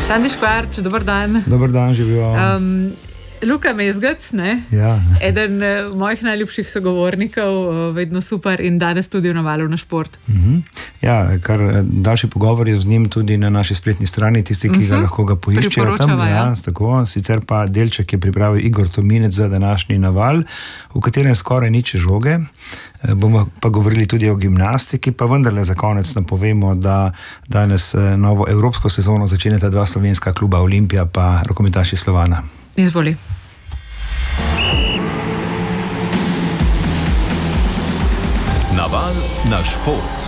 Sandi Škvarč, dober dan. Dober dan, živijo. Luka Mezgac, ne? Ja. Eden mojih najljubših sogovornikov, vedno super in danes tudi v Navalu na šport. Ja, kar daljši pogovor je z njim tudi na naši spletni strani, tisti, ki ga lahko ga poiščejo tam. Ja, tako. Sicer pa delček je pripravil Igor Tominec za današnji Naval, v katerem skoraj nič žoge. Bomo pa govorili tudi o gimnastiki, pa vendarle za konec napovemo, da danes novo evropsko sezono začenjata dva slovenska kluba Olimpija pa rokometaši Slovana. Izvoli. Naval na šport.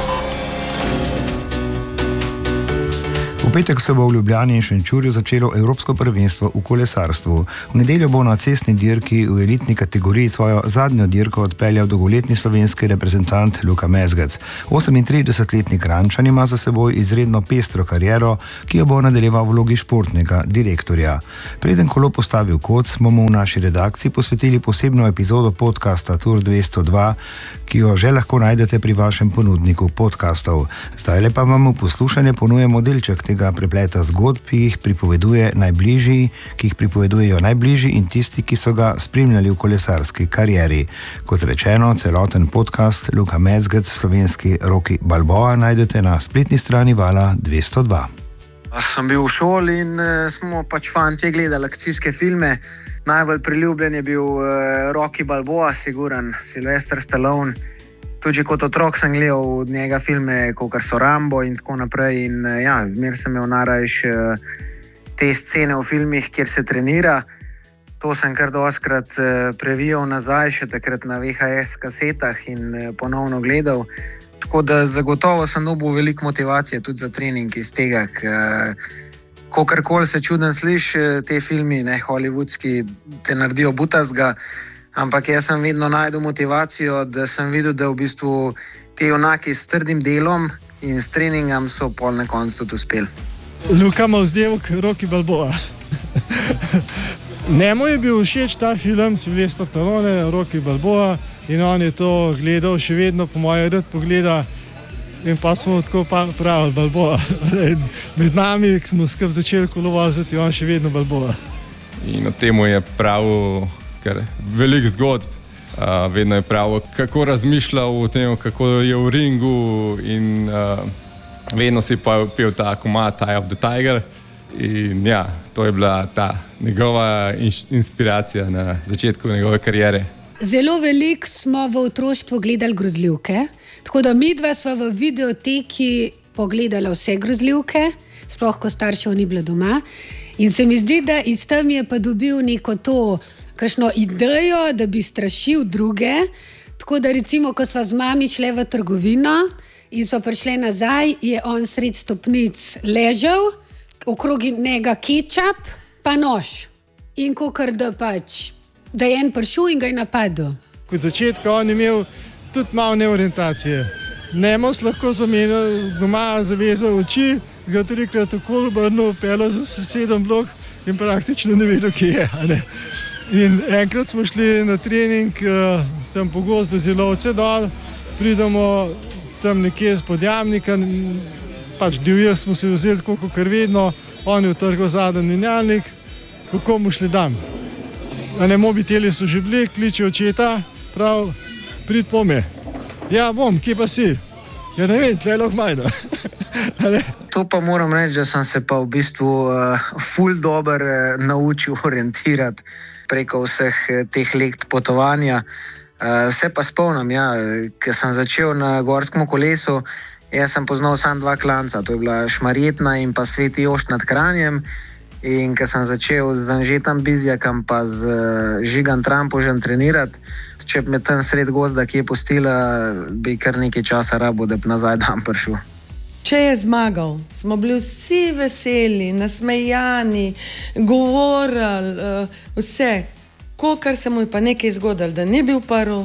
V petek se bo v Ljubljani in Šenčurju začelo Evropsko prvenstvo v kolesarstvu. V nedeljo bo na cestni dirki v elitni kategoriji svojo zadnjo dirko odpeljal dolgoletni slovenski reprezentant Luka Mezgac. 38-letni Kranjčan ima za seboj izredno pestro kariero, ki jo bo nadaljeval v vlogi športnega direktorja. Preden kolo postavi v kot, smo mu v naši redakciji posvetili posebno epizodo podcasta Tour 202, ki jo že lahko najdete pri vašem ponudniku podcastov. Zdaj pa vam v poslušanje ponujemo delček tega prepleta zgodb, ki jih pripovedujejo najbližji in tisti, ki so ga spremljali v kolesarski karieri. Kot rečeno, celoten podcast Luka Mezgac, slovenski Rocky Balboa najdete na spletni strani Vala 202. Sem bil v šoli in smo fantje gledali akcijske filme. Najbolj priljubljen je bil Rocky Balboa, siguran, Sylvester Stallone. Tudi kot otrok sem gledal od njega filme, kot so Rambo in tako naprej. In ja, zmer sem imel narajš te scene v filmih, kjer se trenira. To sem kar doskrat previjal nazaj, še takrat na VHS kasetah in ponovno gledal. Tako da zagotovo sem dobil veliko motivacije tudi za trening iz tega. Kokarkoli se čuden sliši, te filmi, ne, hollywoodski, te naredijo butazga. Ampak jaz sem vedno najdel motivacijo, da sem videl, da v bistvu te junaki s trdim delom in s treningom so pol na koncu tudi uspeli. Luka Mezgac, Rocky Balboa. Njemu je bil všeč ta film, Sylvester Stallone, Rocky Balboa, in on je to gledal, še vedno po moje rad pogleda. In pa smo tako pravili Balboa. Med nami, ki smo skupaj začeli kolo voziti, on še vedno Balboa. In o temu je pravil kar veliko zgodb. Vedno je pravil, kako razmišljal o tem, kako je v ringu, in vedno si pa pel ta komad Eye of the Tiger. In ja, to je bila ta njegova inspiracija na začetku njegove kariere. Zelo veliko smo v otroštvu gledali grozljivke, tako da midva sva v videoteki pogledala vse grozljivke, sploh ko staršev ni bilo doma. In se mi zdi, da iz tam je pa dobil neko to, kakšno idejo, da bi strašil druge. Tako da recimo, ko sva z mami šle v trgovino in sva prišle nazaj, je on sred stopnic ležal, okrog njega kečap pa nož. In kakor da je en prišel in ga je napadel. Kot začetka on je imel tudi malo neorientacije. Nemos lahko zamenjal doma, zavezal oči, ga trikrat okoli obrnil, peljal za sosedom blok in praktično ne vedel, kje je. Ne? In enkrat smo šli na trening tam po gozdu Zelovce dol, pridemo tam nekje z Podjamnika, divje smo se vzeli tako, kot vedno, on je utrgal zadnji menjalnik, kako mu šli dam. Mobiteli so že bili, kliče očeta, prav, prid po me. Ja, bom, kje pa si? Ja, ne vem, tle lahko majno. To pa moram reči, da sem se pa v bistvu ful dober naučil orientirati preko vseh teh let potovanja. Se pa spomnim, ja, ker sem začel na gorskem kolesu, jaz sem poznal samo dva klanca, to je bila Šmarjetna in pa Sveti Jošt nad Kranjem. In ko sem začel z Anžetom Bizjakom pa z Žigan Trampožem trenirati, če bi me tam sred gozda kje pustila, bi kar nekaj časa rabo, da bi nazaj dan prišel. Če je zmagal, smo bili vsi veseli, nasmejani, govorili, vse. Kar se mu je pa nekaj zgodilo, da ni bil prvi,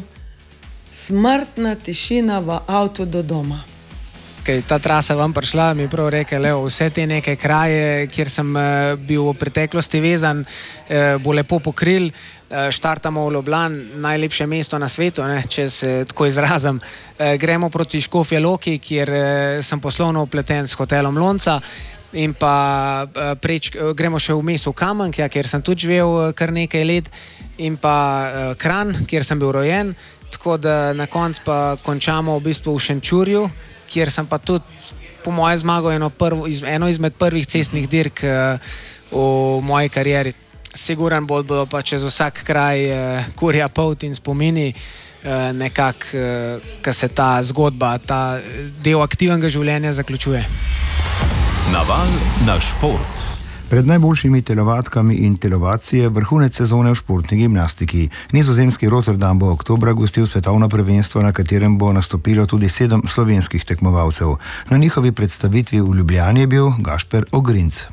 smrtna tišina v avtu do doma. Kaj ta trasa vam prišla, mi prav rekel, vse te neke kraje, kjer sem bil v preteklosti vezan, bo lepo pokril. Štartamo v Ljubljani, najlepše mesto na svetu, če se tako izrazim. Gremo proti Škofja Loki, kjer sem poslovno upleten s hotelom Lonca. in pa gremo še vmes v Kamen, kjer sem tudi živel kar nekaj let, in pa Kranj, kjer sem bil rojen, tako da na koncu pa končamo v bistvu v Šenčurju, kjer sem pa tudi po moje zmagal eno izmed prvih cestnih dirk v moji karieri. Siguran bodo pa čez vsak kraj kurja polt in spomini, nekako, ko se ta zgodba, ta del aktivnega življenja zaključuje. Naval na šport. Pred najboljšimi telovatkami in telovacije vrhunec sezone v športni gimnastiki. Nizozemski Rotterdam bo oktobra gostil svetovno prvenstvo, na katerem bo nastopilo tudi 7 slovenskih tekmovalcev. Na njihovi predstavitvi v Ljubljani je bil Gašper Ogrinc.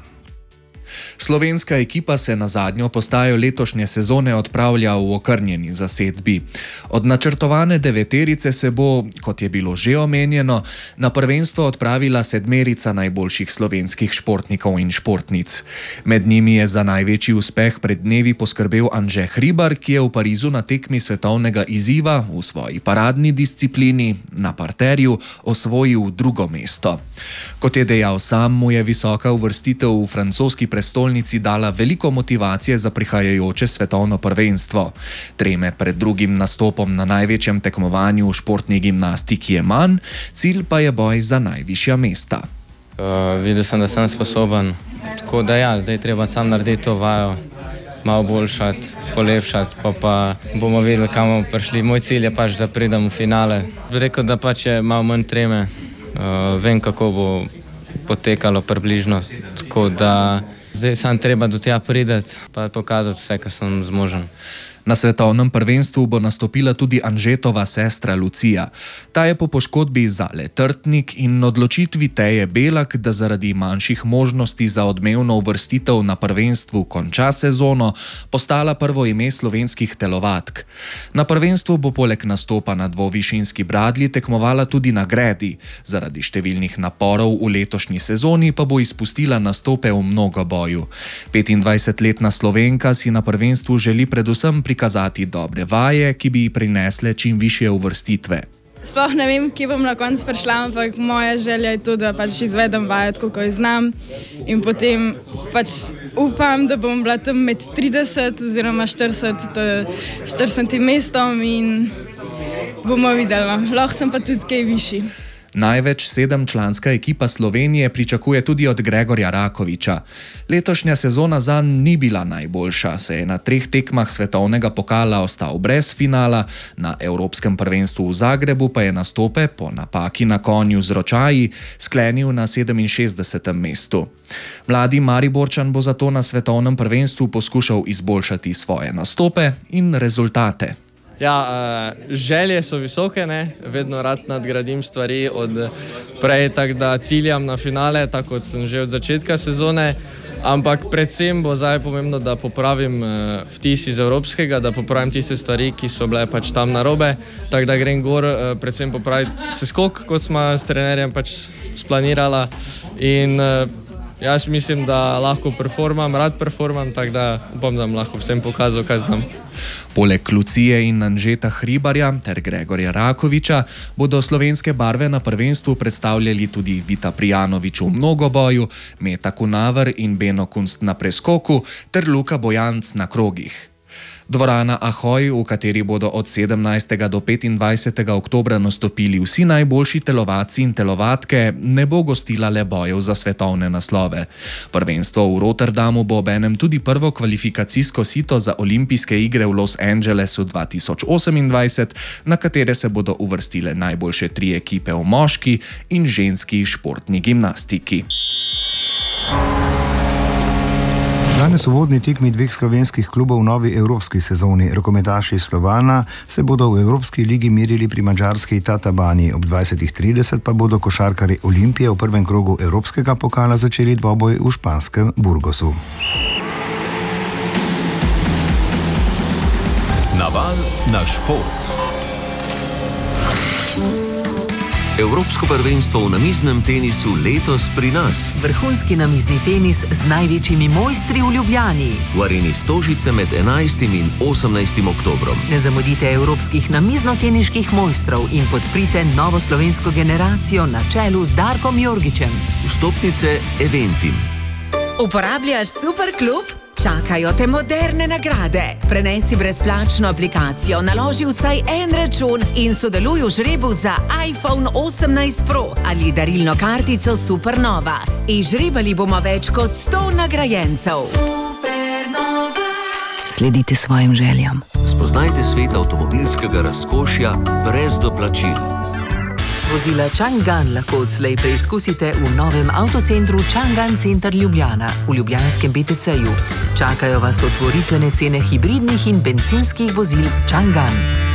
Slovenska ekipa se na zadnjo postajo letošnje sezone odpravlja v okrnjeni zasedbi. Od načrtovane 9-terice se bo, kot je bilo že omenjeno, na prvenstvo odpravila 7 najboljših slovenskih športnikov in športnic. Med njimi je za največji uspeh pred dnevi poskrbel Anže Hribar, ki je v Parizu na tekmi svetovnega izziva v svoji paradni disciplini na parterju osvojil 2. mesto. Kot je dejal sam, mu je visoka uvrstitev v francoski prestolnici dala veliko motivacije za prihajajoče svetovno prvenstvo. Treme pred drugim nastopom na največjem tekmovanju v športni gimnastiki je manj, cilj pa je boj za najvišja mesta. Videl sem, da sem sposoben, tako da ja, zdaj treba sam narediti to vajo, malo boljšati, polepšati, pa bomo videli, kam bomo prišli. Moj cilj je pač, da pridem v finale. Rekel, da pač je malo manj treme, vem, kako bo potekalo približno, tako da zdaj sam treba do tja prideti pa pokazati vse, kar sem zmožen. Na svetovnem prvenstvu bo nastopila tudi Anžetova sestra Lucija. Ta je po poškodbi Zale Trtnik in odločitvi Teje Belak, da zaradi manjših možnosti za odmevno uvrstitev na prvenstvu konča sezono, postala prvo ime slovenskih telovatk. Na prvenstvu bo poleg nastopa na dvovišinski bradlji tekmovala tudi na gredi. Zaradi številnih naporov v letošnji sezoni pa bo izpustila nastope v mnogoboju. 25-letna Slovenka si na prvenstvu želi predvsem prikazati dobre vaje, ki bi ji prinesle čim višje uvrstitve. Sploh ne vem, kje bom na koncu prišla, ampak moja želja je to, da pač izvedem vajo, tako kot jo znam, in potem pač upam, da bom bila tam med 30 oziroma 40 mestom in bomo videli. Lahko sem pa tudi kaj višji. Največ 7-članska ekipa Slovenije pričakuje tudi od Gregorja Rakoviča. Letošnja sezona zanj ni bila najboljša, saj je na 3 tekmah svetovnega pokala ostal brez finala, na Evropskem prvenstvu v Zagrebu pa je nastope po napaki na konju z ročaji sklenil na 67. mestu. Mladi Mariborčan bo zato na svetovnem prvenstvu poskušal izboljšati svoje nastope in rezultate. Ja, želje so visoke, ne? Vedno rad nadgradim stvari od prej, tako da ciljam na finale, tako kot sem že od začetka sezone, ampak predvsem bo zdaj pomembno, da popravim vtis iz evropskega, da popravim tiste stvari, ki so bile pač tam narobe, tako da grem gor, predvsem popraviti seskok, kot smo s trenerjem pač splanirala, in jaz mislim, da lahko rad performam, tako da upam, da bom lahko vsem pokazal, kaj znam. Poleg Lucije in Anžeta Hribarja ter Gregorja Rakoviča bodo slovenske barve na prvenstvu predstavljali tudi Vita Prijanovič v mnogoboju, Meta Kunaver in Beno Kunst na preskoku ter Luka Bojanc na krogih. Dvorana Ahoj, v kateri bodo od 17. do 25. oktobra nastopili vsi najboljši telovadci in telovatke, ne bo gostila le bojev za svetovne naslove. Prvenstvo v Rotterdamu bo obenem tudi prvo kvalifikacijsko sito za olimpijske igre v Los Angelesu 2028, na katere se bodo uvrstile najboljše 3 ekipe v moški in ženski športni gimnastiki. Danes v vodni tekmi 2 slovenskih klubov v novi evropski sezoni. Rokometaši Slovana se bodo v Evropski ligi merili pri madžarski Tatabani. Ob 20:30 pa bodo košarkarji Olimpije v prvem krogu evropskega pokala začeli dvoboj v španskem Burgosu. Naval na šport. Evropsko prvenstvo v namiznem tenisu letos pri nas. Vrhunski namizni tenis z največjimi mojstri v Ljubljani. V areni Stožice med 11. in 18. oktobrom. Ne zamudite evropskih namiznoteniških mojstrov in podprite novo slovensko generacijo na čelu z Darkom Jorgičem. Vstopnice Eventim. Uporabljaš Superklub? Čakajo te moderne nagrade. Prenesi brezplačno aplikacijo, naloži vsaj en račun in sodeluj v žrebu za iPhone 18 Pro ali darilno kartico Supernova. Izžrebali bomo več kot 100 nagrajencev. Sledite svojim željam. Spoznajte svet avtomobilskega razkošja brez doplačil. Vozila Chang'an lahko odslej preizkusite v novem avtocentru Chang'an Center Ljubljana v ljubljanskem BTC-ju. Čakajo vas otvoritvene cene hibridnih in bencinskih vozil Chang'an.